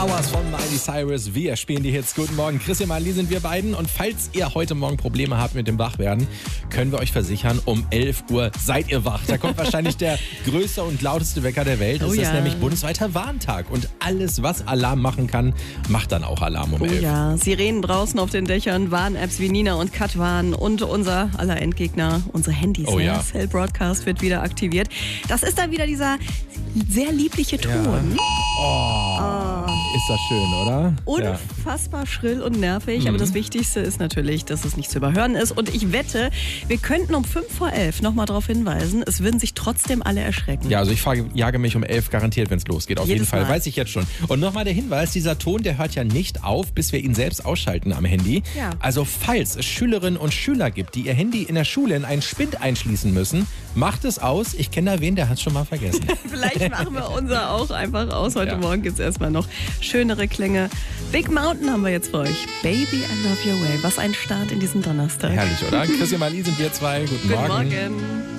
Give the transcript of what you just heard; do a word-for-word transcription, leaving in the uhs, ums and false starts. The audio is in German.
Hours von Miley Cyrus. Wir spielen die Hits. Guten Morgen, Christian Marli sind wir beiden. Und falls ihr heute Morgen Probleme habt mit dem Wachwerden, können wir euch versichern, um elf Uhr seid ihr wach. Da kommt wahrscheinlich der größte und lauteste Wecker der Welt. Es Oh ist ja. nämlich bundesweiter Warntag. Und alles, was Alarm machen kann, macht dann auch Alarm um Oh elf. ja, Sirenen draußen auf den Dächern, Warn-Apps wie Nina und Katwan und unser aller Endgegner, unsere Handys. Oh ne? ja. Cell Broadcast wird wieder aktiviert. Das ist dann wieder dieser sehr liebliche Ton. Oh, ist das schön, oder? Ja. Unfassbar schrill und nervig, Mhm. aber das Wichtigste ist natürlich, dass es nicht zu überhören ist. Und ich wette, wir könnten um fünf vor elf nochmal darauf hinweisen, es würden sich trotzdem alle erschrecken. Ja, also ich frage, jage mich um elf garantiert, wenn es losgeht. Auf Jedes jeden Fall, Mal. weiß ich jetzt schon. Und nochmal der Hinweis, dieser Ton, der hört ja nicht auf, bis wir ihn selbst ausschalten am Handy. Ja. Also falls es Schülerinnen und Schüler gibt, die ihr Handy in der Schule in einen Spind einschließen müssen, macht es aus. Ich kenne da wen, der hat es schon mal vergessen. Vielleicht machen wir unser auch einfach aus. Heute Ja. Morgen gibt es erstmal noch schönere Klänge. Big Mountain haben wir jetzt für euch. Baby, I love your way. Was ein Start in diesen Donnerstag. Herrlich, oder? Christian Marli sind wir zwei. Guten, Guten Morgen. Morgen.